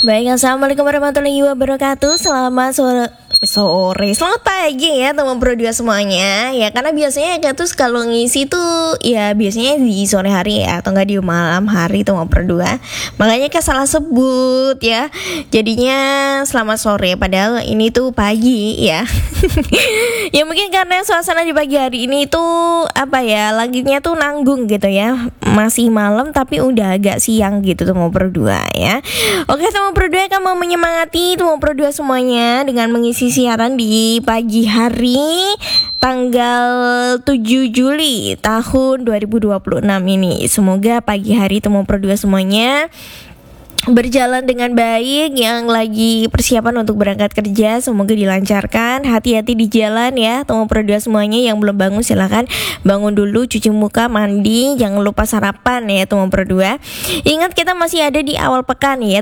Baik, assalamualaikum warahmatullahi wabarakatuh. Selamat pagi ya teman Pro 2 semuanya. Ya karena biasanya Katus kalau ngisi tuh ya biasanya di sore hari ya, atau enggak di malam hari teman Pro 2. Makanya Kak salah sebut ya. Jadinya selamat sore padahal ini tuh pagi ya. Ya mungkin karena suasana di pagi hari ini tuh langitnya tuh nanggung gitu ya. Masih malam tapi udah agak siang gitu teman Pro 2 ya. Oke teman Pro 2 akan mau menyemangati teman Pro 2 semuanya dengan mengisi siaran di pagi hari tanggal 7 Juli tahun 2026 ini. Semoga pagi hari teman Pro 2 semuanya berjalan dengan baik. Yang lagi persiapan untuk berangkat kerja semoga dilancarkan. Hati-hati di jalan ya teman Pro 2 semuanya. Yang belum bangun silahkan bangun dulu, cuci muka, mandi, jangan lupa sarapan ya teman Pro 2. Ingat kita masih ada di awal pekan ya